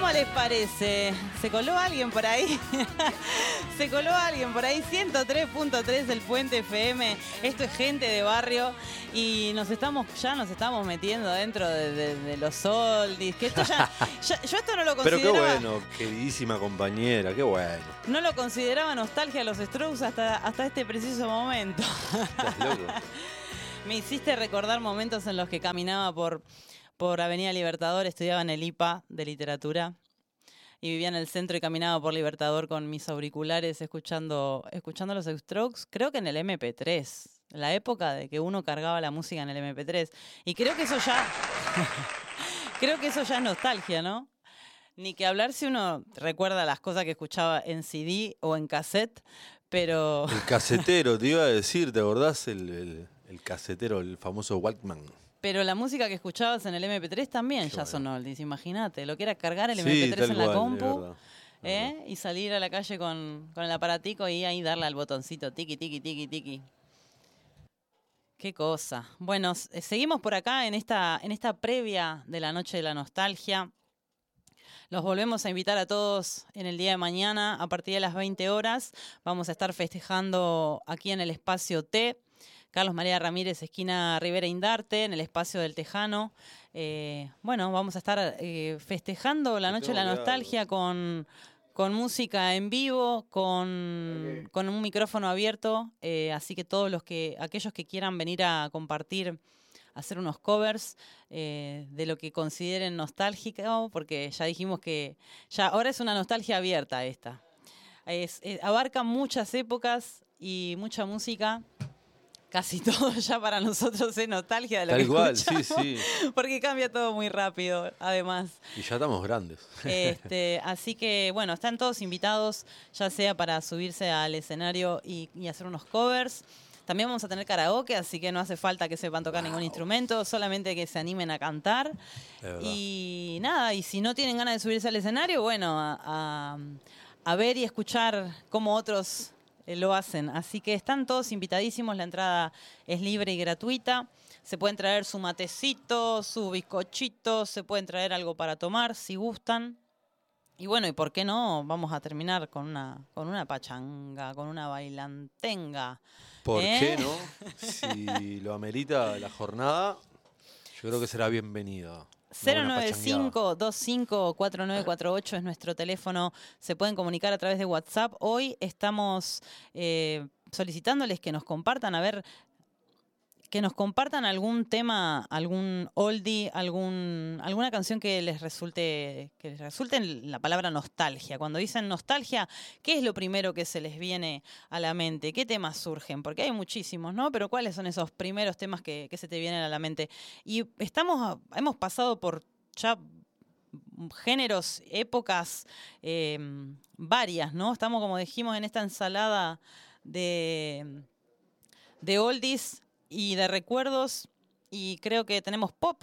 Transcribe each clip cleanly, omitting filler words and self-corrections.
¿Cómo les parece? ¿Se coló alguien por ahí? Se coló alguien por ahí. 103.3 del Puente FM. Esto es Gente de Barrio. Y ya nos estamos metiendo dentro de los oldies. Que esto yo esto no lo consideraba. Pero qué bueno, queridísima compañera, qué bueno. No lo consideraba nostalgia a los Strokes hasta este preciso momento. ¿Estás loco? Me hiciste recordar momentos en los que caminaba por Avenida Libertador, estudiaba en el IPA de literatura y vivía en el centro y caminaba por Libertador con mis auriculares escuchando los Strokes, creo que en el MP3, la época de que uno cargaba la música en el MP3. Y creo que eso ya es nostalgia, ¿no? Ni que hablar si uno recuerda las cosas que escuchaba en CD o en cassette, pero... El casetero, te iba a decir, ¿te acordás? El casetero, el famoso Walkman. Pero la música que escuchabas en el MP3 también ya son oldies, imagínate. Lo que era cargar el MP3 tal en la cual, compu verdad. y salir a la calle con el aparatico y ahí darle al botoncito, tiki, tiki, tiki, tiki. Qué cosa. Bueno, seguimos por acá en esta previa de la Noche de la Nostalgia. Los volvemos a invitar a todos en el día de mañana a partir de las 20 horas. Vamos a estar festejando aquí en el Espacio T. Carlos María Ramírez, esquina Rivera Indarte, en el Espacio del Tejano. Vamos a estar festejando la Noche de la Nostalgia con música en vivo, con un micrófono abierto. Así que aquellos que quieran venir a compartir, hacer unos covers de lo que consideren nostálgico, porque ya dijimos que ya ahora es una nostalgia abierta esta. Abarca muchas épocas y mucha música. Casi todo ya para nosotros es nostalgia de lo que escuchamos. Sí. Porque cambia todo muy rápido, además. Y ya estamos grandes. Así que, bueno, están todos invitados, ya sea para subirse al escenario y hacer unos covers. También vamos a tener karaoke, así que no hace falta que sepan tocar ningún instrumento, solamente que se animen a cantar. Y nada, y si no tienen ganas de subirse al escenario, bueno, a ver y escuchar cómo otros lo hacen. Así que están todos invitadísimos, la entrada es libre y gratuita. Se pueden traer su matecito, su bizcochito, se pueden traer algo para tomar si gustan. Y bueno, ¿y por qué no? Vamos a terminar con una pachanga, con una bailantenga. ¿Por qué no? Si lo amerita la jornada, yo creo que será bienvenido. 095-254948 es nuestro teléfono. Se pueden comunicar a través de WhatsApp. Hoy estamos solicitándoles que nos compartan, algún tema, algún oldie, alguna canción que les resulte en la palabra nostalgia. Cuando dicen nostalgia, ¿qué es lo primero que se les viene a la mente? ¿Qué temas surgen? Porque hay muchísimos, ¿no? Pero ¿cuáles son esos primeros temas que se te vienen a la mente? Y hemos pasado por ya géneros, épocas varias, ¿no? Estamos, como dijimos, en esta ensalada de oldies y de recuerdos, y creo que tenemos pop.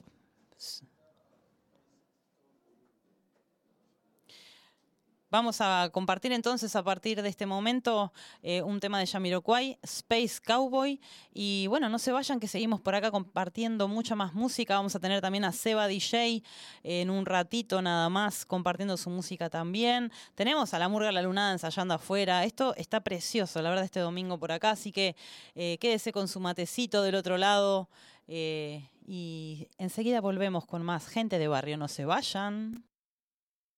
Vamos a compartir entonces a partir de este momento un tema de Jamiroquai, Space Cowboy. Y bueno, no se vayan que seguimos por acá compartiendo mucha más música. Vamos a tener también a Seba DJ en un ratito nada más compartiendo su música también. Tenemos a La Murga La Lunada ensayando afuera. Esto está precioso, la verdad, este domingo por acá. Así que quédese con su matecito del otro lado. Y enseguida volvemos con más Gente de Barrio. No se vayan.